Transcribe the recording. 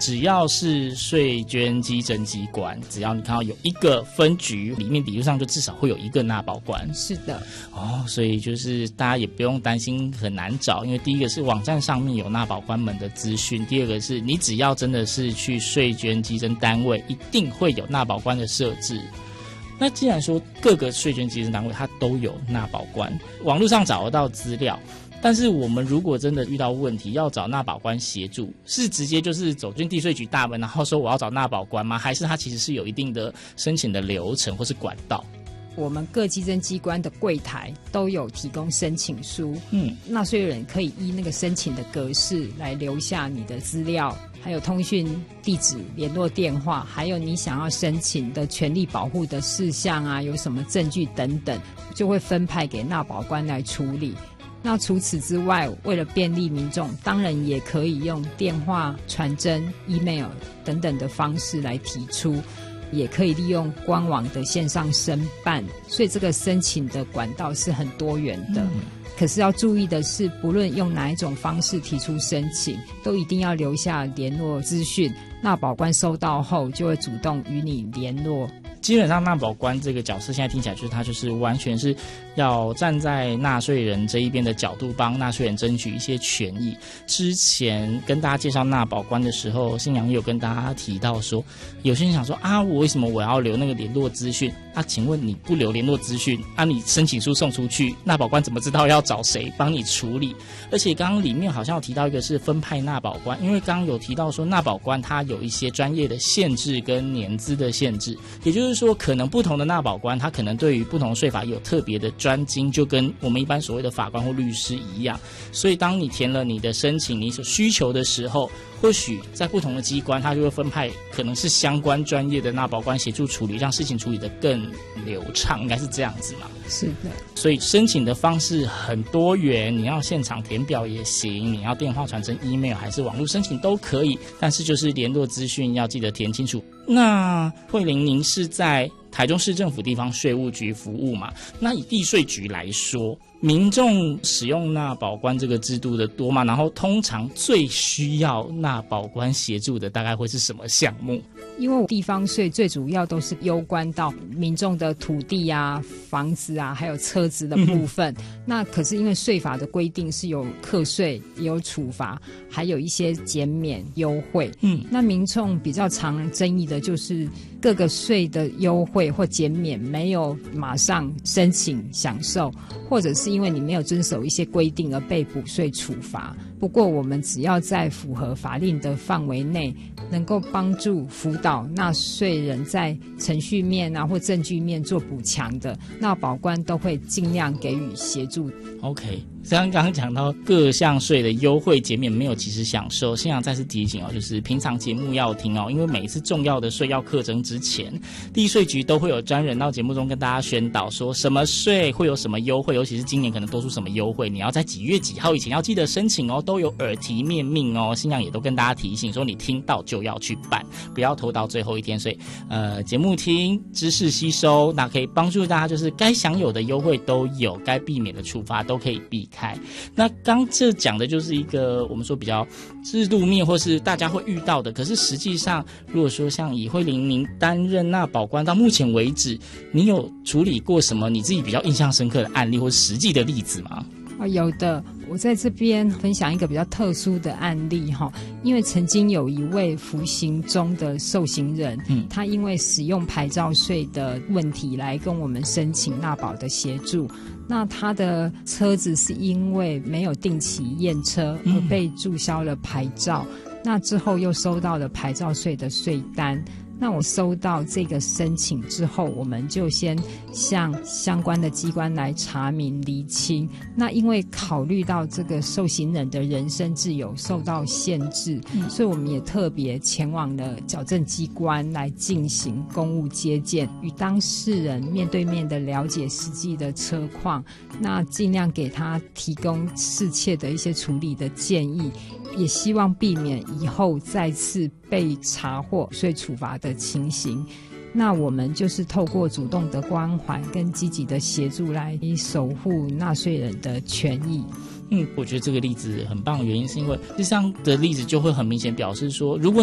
只要是税捐稽征机关，只要你看到有一个分局里面，理论上就至少会有一个纳保官。 是的。 所以就是大家也不用担心很难找，因为第一个是网站上面有纳保官们的资讯，第二个是你只要真的是去税捐稽征单位，一定会有纳保官的设置。那既然说各个税捐稽征单位它都有纳保官，网络上找得到资料，但是我们如果真的遇到问题要找纳保官协助，是直接就是走进地税局大门然后说我要找纳保官吗？还是它其实是有一定的申请的流程或是管道？ 我们各稽征机关的柜台都有提供申请书，纳税人可以依那个申请的格式来留下你的资料，还有通讯地址、联络电话，还有你想要申请的权利保护的事项啊，有什么证据等等，就会分派给纳保官来处理。那除此之外，为了便利民众，当然也可以用电话、传真、email 等等的方式来提出，也可以利用官网的线上申办，所以这个申请的管道是很多元的。可是要注意的是，不论用哪一种方式提出申请，都一定要留下联络资讯，纳保官收到后就会主动与你联络。 基本上纳保官这个角色现在听起来就是他就是完全是要站在纳税人这一边的角度，帮纳税人争取一些权益。之前跟大家介绍纳保官的时候，新娘也有跟大家提到说，有些人想说我为什么我要留那个联络资讯请问你不留联络资讯你申请书送出去，纳保官怎么知道要找谁帮你处理？而且刚刚里面好像有提到一个是分派纳保官，因为刚刚有提到说纳保官他有一些专业的限制跟年资的限制，也就是说可能不同的纳保官他可能对于不同的税法有特别的专精，就跟我们一般所谓的法官或律师一样。所以当你填了你的申请你所需求的时候，或许在不同的机关他就会分派可能是相关专业的纳保官协助处理，让事情处理得更流畅，应该是这样子嘛？ 是的。 所以申请的方式很多元，你要现场填表也行，你要电话传真 email 还是网络申请都可以，但是就是联络资讯要记得填清楚。那慧玲您是在台中市政府地方税务局服务嘛？那以地税局来说，民众使用纳保官这个制度的多吗？然后通常最需要纳保官协助的大概会是什么项目？ 因为地方税最主要都是攸关到民众的土地啊、房子啊还有车子的部分，那可是因为税法的规定是有课税也有处罚，还有一些减免优惠，那民众比较常争议的就是各个税的优惠或减免没有马上申请享受，或者是因为你没有遵守一些规定而被补税处罚。不过我们只要在符合法令的范围内，能够帮助辅导纳税人在程序面啊或证据面做补强的，纳保官都会尽量给予协助。 OK， 刚刚讲到各项税的优惠减免没有及时享受，新阳再次提醒就是平常节目要听因为每一次重要的税要课征之前，地税局都会有专人到节目中跟大家宣导说什么税会有什么优惠，尤其是今年可能多出什么优惠，你要在几月几号以前要记得申请都有耳提面命新阳也都跟大家提醒说你听到就要去办，不要拖到最后一天。所以节目听知识吸收，那可以帮助大家就是该享有的优惠都有，该避免的处罚都可以避开。那刚这讲的就是一个我们说比较制度面或是大家会遇到的，可是实际上如果说像以慧玲您担任纳保官到目前为止，你有处理过什么你自己比较印象深刻的案例或实际的例子吗？ 有的，我在这边分享一个比较特殊的案例因为曾经有一位服刑中的受刑人，他因为使用牌照税的问题来跟我们申请纳保的协助。那他的车子是因为没有定期验车而被注销了牌照，那之后又收到了牌照税的税单。那我收到这个申请之后，我们就先向相关的机关来查明厘清。那因为考虑到这个受刑人的人身自由受到限制，所以我们也特别前往了矫正机关来进行公务接见，与当事人面对面的了解实际的车况，那尽量给他提供适切的一些处理的建议，也希望避免以后再次被查获税处罚的情形。那我们就是透过主动的关怀跟积极的协助来守护纳税人的权益。 我觉得这个例子很棒的原因是因为这样的例子就会很明显表示说，如果